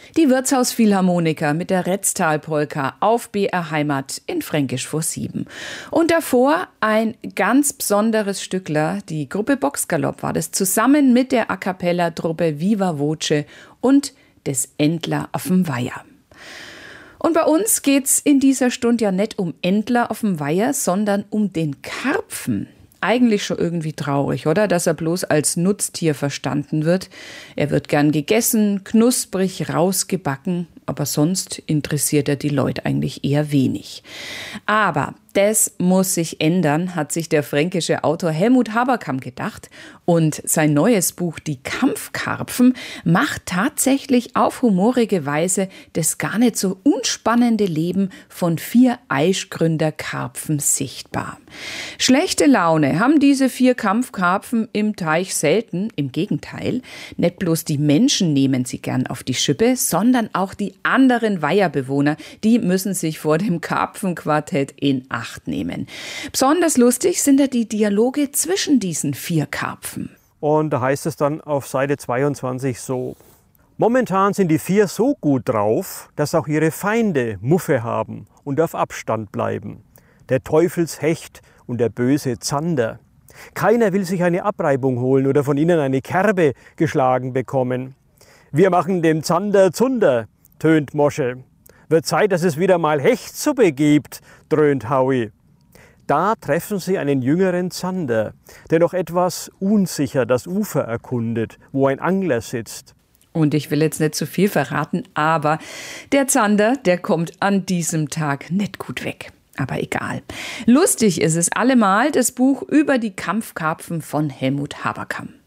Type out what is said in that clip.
Die Wirtshausphilharmoniker mit der Retztal-Polka auf BR Heimat in Fränkisch vor 7. Und davor ein ganz besonderes Stückler, die Gruppe Boxgalopp war das, zusammen mit der A-cappella-Truppe Viva Voce und des Entler auf'm Weiher. Und bei uns geht's in dieser Stunde ja nicht um Entler auf'm Weiher, sondern um den Karpfen. Eigentlich schon irgendwie traurig, oder? Dass er bloß als Nutztier verstanden wird. Er wird gern gegessen, knusprig rausgebacken, aber sonst interessiert er die Leute eigentlich eher wenig. Aber das muss sich ändern, hat sich der fränkische Autor Helmut Haberkamp gedacht. Und sein neues Buch Die Kampfkarpfen macht tatsächlich auf humorige Weise das gar nicht so unspannende Leben von 4 Aischgründerkarpfen sichtbar. Schlechte Laune haben diese 4 Kampfkarpfen im Teich selten, im Gegenteil. Nicht bloß die Menschen nehmen sie gern auf die Schippe, sondern auch die anderen Weiherbewohner, die müssen sich vor dem Karpfenquartett in Acht nehmen. Besonders lustig sind da die Dialoge zwischen diesen 4 Karpfen. Und da heißt es dann auf Seite 22 so: Momentan sind die 4 so gut drauf, dass auch ihre Feinde Muffe haben und auf Abstand bleiben. Der Teufelshecht und der böse Zander. Keiner will sich eine Abreibung holen oder von ihnen eine Kerbe geschlagen bekommen. Wir machen dem Zander Zunder, tönt Mosche. Wird Zeit, dass es wieder mal Hechtsuppe gibt, dröhnt Howie. Da treffen sie einen jüngeren Zander, der noch etwas unsicher das Ufer erkundet, wo ein Angler sitzt. Und ich will jetzt nicht zu viel verraten, aber der Zander, der kommt an diesem Tag nicht gut weg. Aber egal. Lustig ist es allemal, das Buch über die Kampfkarpfen von Helmut Haberkamp.